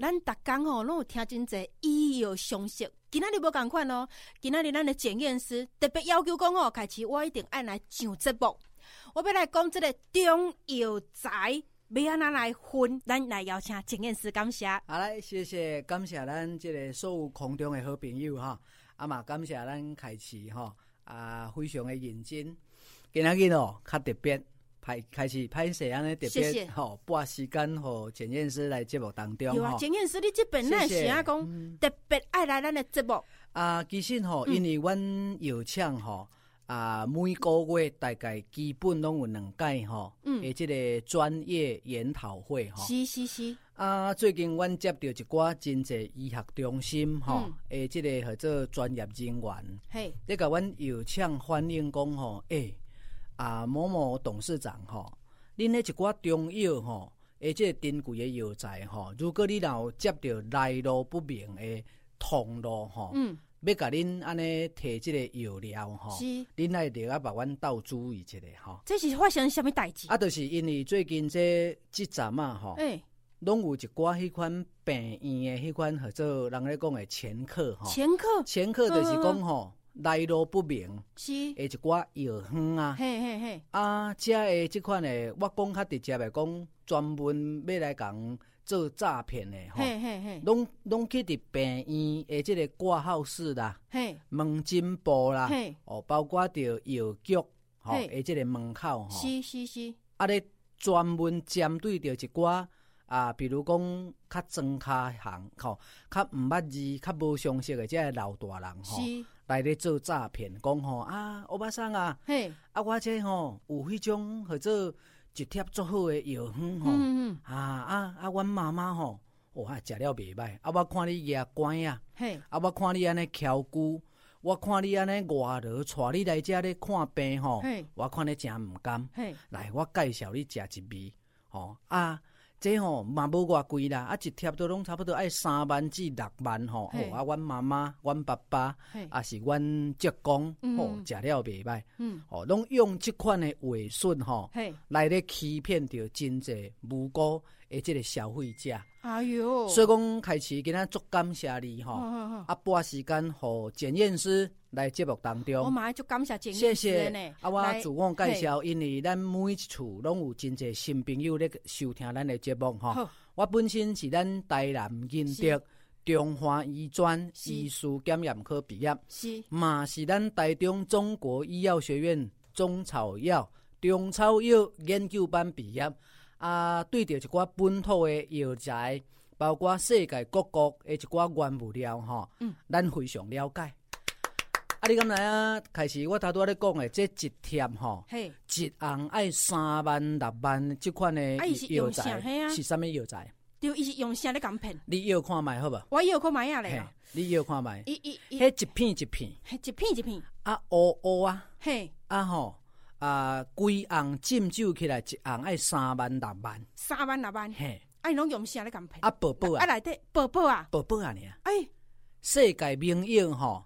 咱逐工吼拢有听真侪医药常识，今仔日无共款哦。今仔日咱的检验师特别要求讲哦，开始我一定爱来上节目，我要来讲这个中药材要安怎来分，咱来邀请检验师，感谢。 好来，谢谢，感谢咱这个所有空中的好朋友哈，嘛感谢咱开始哈非常的认真。今仔日哦较特别，开始拍摄安尼特别吼，拨时间互检验师来节目当中。 有啊，检验师你这边咱是啊讲特别爱来咱的节目其实吼，因为阮药厂吼每个月大概基本拢有2届吼，这个专业研讨会吼。 是。 最近阮接到一寡真济医学中心吼，这个叫做专业人员，你甲阮药厂反映讲吼，某某董事长吼，恁迄一寡中药吼，这个珍贵的药材吼，如果你若有接到来路不明的通路吼，要甲恁安尼摕这个药料吼，恁爱得要把阮斗注意一下吼。 这是发生什么代志？ 就是因为最近这阵吼，拢有一寡迄款病院的迄款叫做人咧讲的前客吼，前客就是讲吼。来路不明，是一寡药方啊，这的这款的，我讲较直接的讲，专门要来讲做诈骗的吼，拢去伫病院的这个挂号室啦，门诊部啦，包括着药局吼，这个门口吼， 是， 咧专门针对着一寡。比如讲较庄卡行吼，较毋捌字、较无常识的这个老大人吼，来咧做诈骗，讲吼欧巴桑我这吼有迄种叫做一贴足好的药方吼，阮妈妈吼，食了袂歹，我看你牙关我看你安尼翘骨，我看你安尼外劳带你来这咧看病吼，我看你真毋甘，来我介绍你食一味吼这吼嘛无偌贵啦，一贴都拢差不多爱3万至6万吼。阮妈妈、阮爸爸，是阮职工，食了袂歹，拢用这款的话术吼，来咧欺骗着真济无辜的这个消费者。 哎呦， 所以讲开始今仔足感谢你吼，拨时间互检验师来节目当中， 我嘛足感谢检验师呢。 我自我介绍，因为咱每一次拢有真济新朋友咧收听咱的节目吼。我本身是咱台南仁德中华医专医师检验科毕业，嘛是咱台中中国医药学院中草药研究班毕业。对着一寡本土的药材，包括世界各国的一寡原物料吼，咱非常了解。你敢知影？开始我头拄仔咧讲的，这一贴吼，一行爱3万6万这款的药材，是啥物药材？ 就伊是用啥咧讲骗？ 你药看卖好无？ 我药看卖啊咧。 你药看卖？迄一片一片，乌乌吼。规行浸酒起来，一行爱3万6万 ，3万6万，拢用啥咧讲骗？ 宝宝内底宝宝啊， 尔。世界名药吼，